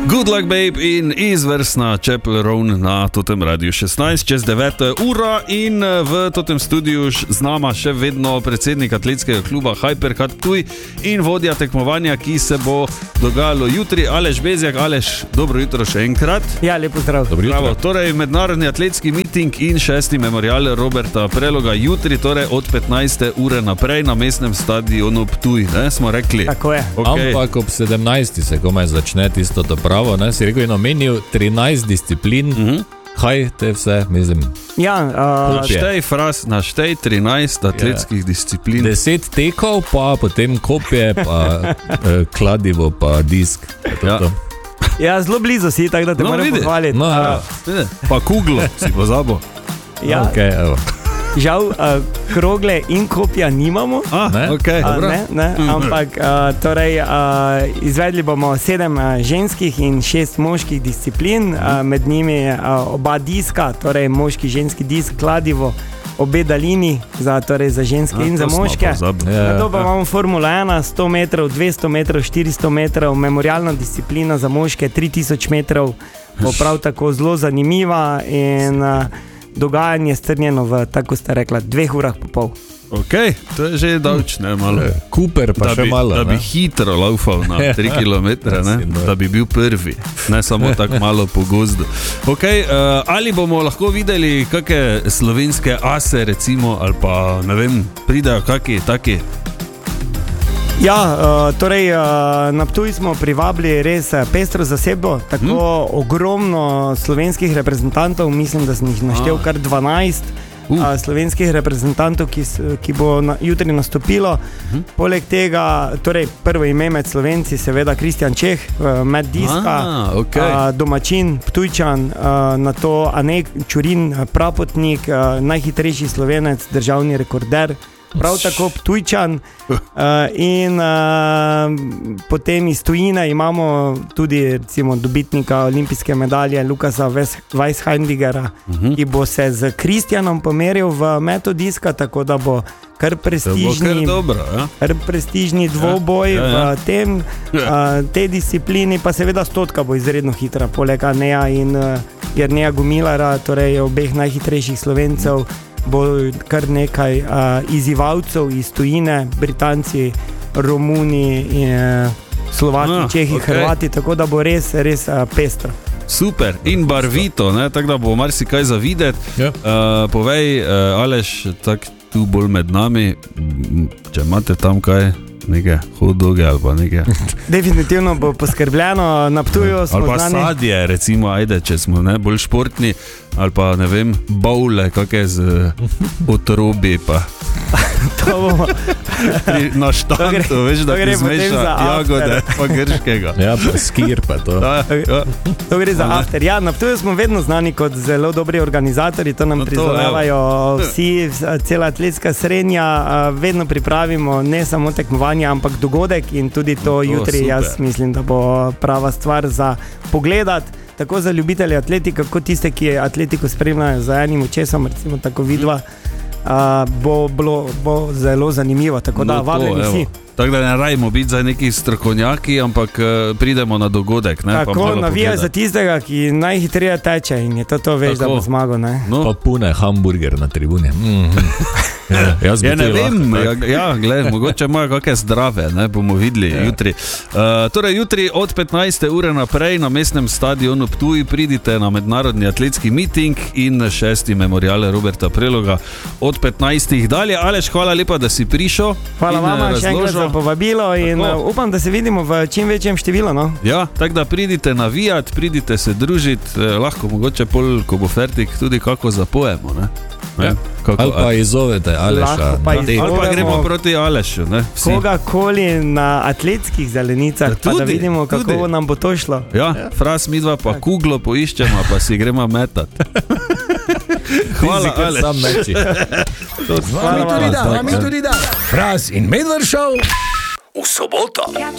Good Luck Babe in izvrstna Chapel Roan na totem radiju 16 čez 9 ura in v totem studiu z nama še vedno predsednik atletskega kluba Hypercat Ptuj in vodja tekmovanja, ki se bo dogajalo jutri, Aleš Bezjak. Aleš, dobro jutro še enkrat. Ja, lepo zdrav. Dobro jutro. Torej, mednarodni atletski miting in 6. memorial Roberta Preloga jutri, torej od 15. ure naprej na mestnem stadionu Ptuj, ne, smo rekli. Tako je. Okay. Ampak ob 17. se komaj začne tisto pravo, ne, si rekel in omenil 13 disciplin, kaj te vse, mislim. Ja, naštej 13 atletskih disciplin. 10 tekov, pa potem kopje, pa kladivo, pa disk. Ja, zelo blizu si, tako da te moram pohvaliti. Pa kuglo si pozabil. Ja. Okay, evo. Žal, krogle in kopja nimamo, Okay, ampak torej, izvedli bomo 7 ženskih in 6 moških disciplin, med njimi oba diska, torej moški, ženski disk, kladivo, obe dalini, torej za ženske in za moške. Na to pa imamo Formula 1, 100 metrov, 200 metrov, 400 metrov, memorialna disciplina za moške, 3000 metrov, bo prav tako zelo zanimiva in dogajanje strnjeno v, tako ste rekla, 2 urah po pol. Ok, to je že dolč, ne, malo. Cooper pa še malo, da bi hitro laufal na 3 kilometre, ne, da bi bil prvi, ne samo tako malo po gozdu. Ok, ali bomo lahko videli kakšne slovenske ase, recimo, ali pa, ne vem, pridajo kakšni taki? Ja, torej na Ptuj smo privabili res pestro zasedbo, tako ogromno slovenskih reprezentantov, mislim, da sem jih naštel kar 12 slovenskih reprezentantov, ki bo jutri nastopilo. Poleg tega, torej prvo ime med Slovenci, seveda Kristjan Čeh, med diska, domačin, Ptujčan, na to Anej Čurin, prapotnik, najhitrejši Slovenec, državni rekorder, prav tako Ptujčan, in potem iz tujine imamo tudi recimo dobitnika olimpijske medalje Lukasa Weissheindigera, ki bo se z Kristjanom pomeril v metu diska, tako da bo kar prestižni dvoboj v tej disciplini, pa seveda stotka bo izredno hitra, poleg Aneja in Jerneja Gumilara, torej obeh najhitrejših Slovencev, bo kar nekaj izzivalcev iz tujine, Britanci, Romuni, Slovaki, Čehi, Hrvati, tako da bo res pestro. Super, in barvito, ne, tako da bo marsikaj za videti. Povej, Aleš, tak tu bolj med nami, če imate tam kaj, neke hot-doge ali pa neke. Definitivno bo poskrbljeno, na Ptuju smo ali pa znani. Sadje, recimo, ajde, če smo bolj športni, ali pa, ne vem, bowle, kakšne z otrobi, pa to bomo na štantu, veš, da ti zmeša jagode pa grškega. Ja, pa skir pa to. To gre za after. Ja, na Ptuju smo vedno znani kot zelo dobri organizatorji, to nam priznavajo vsi, cela atletska srednja, vedno pripravimo ne samo tekmovanje, ampak dogodek in tudi to jutri, jaz mislim, da bo prava stvar za pogledati, tako za ljubitelje atletike, kot tiste, ki atletiko spremljajo za enim očesom, recimo tako vidva, bo zelo zanimivo, tako da vabljeni vsi. Tako da ne rajmo biti za neki strokovnjaki, ampak pridemo na dogodek. Ne, tako navijaj za tistega, ki najhitreje teče in je to veš, da bo zmagal. Pa pune hamburger na tribuni. Ne vem, gled, mogoče imajo kakšne zdrave, ne, bomo videli jutri. Torej jutri od 15. ure naprej na mestnem stadionu Ptuj pridite na mednarodni atletski miting in 6. memorial Roberta Preloga od 15. dalje. Aleš, hvala lepa, da si prišel. Hvala vama še enkrat za povabilo in upam, da se vidimo v čim večjem številu. No? Ja, tako da pridite navijati, pridite se družiti, lahko mogoče pol, ko bo fertik, tudi kako zapojemo, ne? Ja. Ali pa izzovete Aleša. Ali pa gremo proti Alešu. Kogarkoli na atletskih zelenicah, pa da vidimo, kako nam bo to šlo. Ja, fras midva pa kuglo poiščemo, pa si gremo metati. Hvala, Aleš. Sam meči. Hvala, mi tudi da. Fras in Medved Show v soboto.